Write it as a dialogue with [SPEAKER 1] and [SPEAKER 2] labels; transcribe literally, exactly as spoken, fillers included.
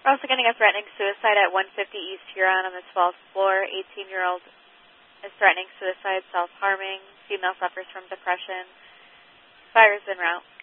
[SPEAKER 1] We're also getting a threatening suicide at one fifty East Huron on the twelfth floor. eighteen-year-old is threatening suicide, self-harming. Female suffers from depression. Fire is en route.